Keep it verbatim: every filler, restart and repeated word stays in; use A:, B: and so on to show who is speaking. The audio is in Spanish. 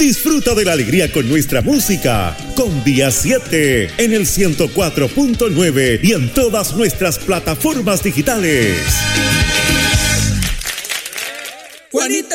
A: Disfruta de la alegría con nuestra música, con Día siete, en el ciento cuatro punto nueve y en todas nuestras plataformas digitales.
B: Juanita.